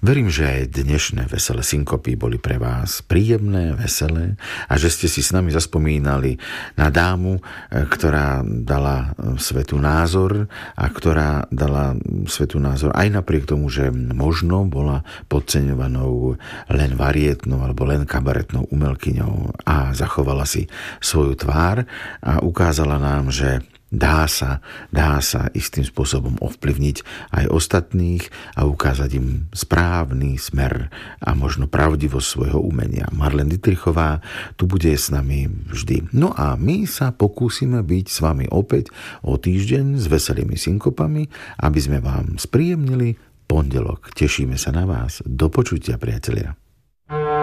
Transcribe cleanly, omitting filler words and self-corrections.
Verím, že aj dnešné veselé synkopy boli pre vás príjemné, veselé a že ste si s nami zaspomínali na dámu, ktorá dala svetu názor a ktorá dala svetu názor aj napriek tomu, že možno bola podceňovanou len varietnou alebo len kabaretnou umelkyňou a zachovala si svoju tvár a ukázala nám, že dá sa istým spôsobom ovplyvniť aj ostatných a ukázať im správny smer a možno pravdivosť svojho umenia. Marlene Dietrichová tu bude s nami vždy. No a my sa pokúsime byť s vami opäť o týždeň s veselými synkopami, aby sme vám spríjemnili pondelok. Tešíme sa na vás. Do počutia, priatelia.